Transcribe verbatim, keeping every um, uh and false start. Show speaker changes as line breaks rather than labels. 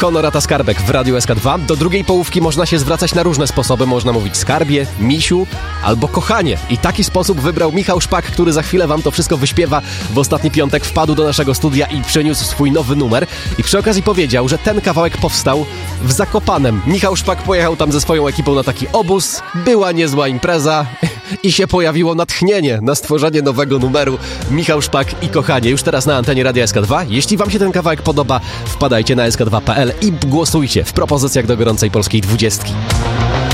Honorata Skarbek w Radiu S K dwa. Do drugiej połówki można się zwracać na różne sposoby. Można mówić skarbie, misiu albo kochanie. I taki sposób wybrał Michał Szpak, który za chwilę wam to wszystko wyśpiewa. W ostatni piątek wpadł do naszego studia i przyniósł swój nowy numer. I przy okazji powiedział, że ten kawałek powstał w Zakopanem. Michał Szpak pojechał tam ze swoją ekipą na taki obóz. Była niezła impreza i się pojawiło natchnienie na stworzenie nowego numeru. Michał Szpak i kochanie. Już teraz na antenie Radia S K dwa. Jeśli wam się ten kawałek podoba, wpadajcie na S K dwa kropka P L i głosujcie w propozycjach do gorącej polskiej dwudziestki.